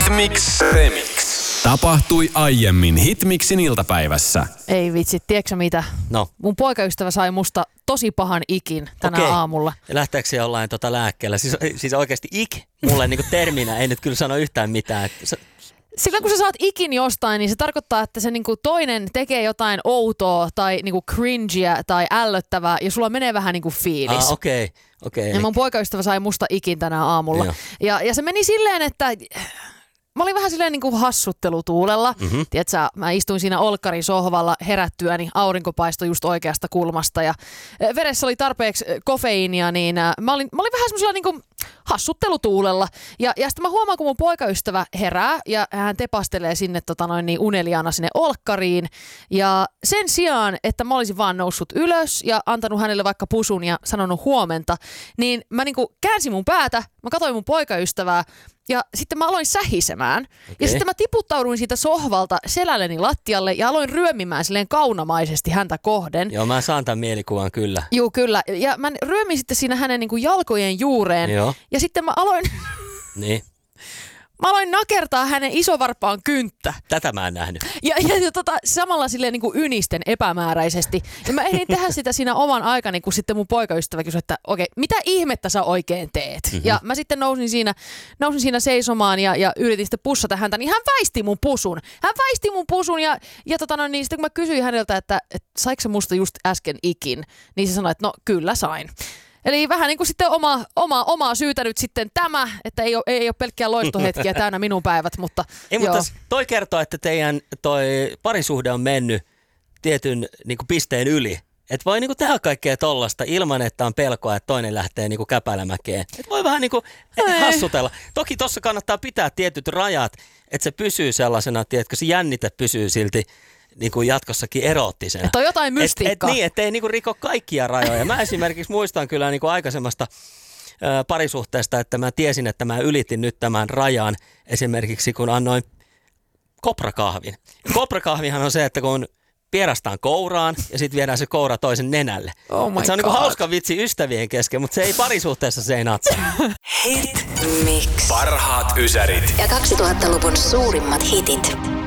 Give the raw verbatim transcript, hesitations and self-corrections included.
Hitmix Remix. Tapahtui aiemmin Hitmixin iltapäivässä. Ei vitsi, tiedätkö mitä? No. Mun poikaystävä sai musta tosi pahan ikin tänä Okei. aamulla. Ja lähteekö se jollain tota lääkkeellä? Siis, siis oikeasti ik mulle niinku terminä ei nyt kyllä sano yhtään mitään. Että se... Silloin kun sä saat ikin jostain, niin se tarkoittaa, että se niinku toinen tekee jotain outoa tai niinku cringeä tai ällöttävää ja sulla menee vähän niinku fiilis. Ah, okei. Okay. Okay, ja eli... mun poikaystävä sai musta ikin tänä aamulla. Ja, ja se meni silleen, että... Mä olin vähän silleen niin kuin hassuttelutuulella. Mm-hmm. Tiedätkö, mä istuin siinä olkkarin sohvalla herättyäni, aurinko paistoi just oikeasta kulmasta ja veressä oli tarpeeksi kofeiinia, niin mä olin, mä olin vähän semmoisella niin kuin hassuttelutuulella. Ja, ja sitten mä huomaan, kun mun poikaystävä herää ja hän tepastelee sinne tota noin niin uneliaana sinne olkkariin. Ja sen sijaan, että mä olisin vaan noussut ylös ja antanut hänelle vaikka pusun ja sanonut huomenta, niin mä niin kuin käänsin mun päätä, mä katsoin mun poikaystävää. Ja sitten mä aloin sähisemään. Okay. Ja sitten mä tiputtauduin siitä sohvalta selälleni lattialle ja aloin ryömimään silleen kaunamaisesti häntä kohden. Joo, mä saan tämän mielikuvan kyllä. Juu, kyllä. Ja mä ryömin sitten siinä hänen niin kuin jalkojen juureen. Joo. Ja sitten mä aloin... Niin. Mä aloin nakertaa hänen isovarpaan kynttä. Tätä mä en nähnyt. Ja, ja, ja tota, samalla silleen niin kuin ynisten epämääräisesti. Ja mä ehdin tehdä sitä siinä oman aikani, kun sitten mun poikaystävä kysyi, että okei, mitä ihmettä sä oikein teet? Mm-hmm. Ja mä sitten nousin siinä, nousin siinä seisomaan ja, ja yritin sitten pussata häntä, niin hän väisti mun pusun. Hän väisti mun pusun ja, ja tota no, niin sitten kun mä kysyin häneltä, että, että saiko se musta just äsken ikin, niin se sanoi, että no kyllä sain. Eli vähän niin kuin sitten oma, oma, omaa syytä nyt sitten tämä, että ei ole, ei ole pelkkiä loistohetkiä täynnä minun päivät, mutta ei, joo. Mutta toi kertoo, että teidän toi parisuhde on mennyt tietyn niin kuin pisteen yli. Että voi niin kuin tehdä kaikkea tollasta ilman, että on pelkoa, että toinen lähtee niin kuin käpälämäkeen. Että voi vähän niin kuin hassutella. Toki tuossa kannattaa pitää tietyt rajat, että se pysyy sellaisena, tiedätkö, se jännite pysyy silti niin kuin jatkossakin eroottisena. Että on jotain mystiikkaa. Et, et niin, ettei niin kuin riko kaikkia rajoja. Mä esimerkiksi muistan kyllä niin kuin aikaisemmasta ä, parisuhteesta, että mä tiesin, että mä ylitin nyt tämän rajan esimerkiksi kun annoin koprakahvin. Koprakahvihan on se, että kun pierastaan kouraan ja sitten viedään se koura toisen nenälle. Oh my se on God. niin kuin hauska vitsi ystävien kesken, mutta se ei parisuhteessa, se ei natsa. Hitmix. Parhaat ysärit. Ja kaksituhattaluvun suurimmat hitit.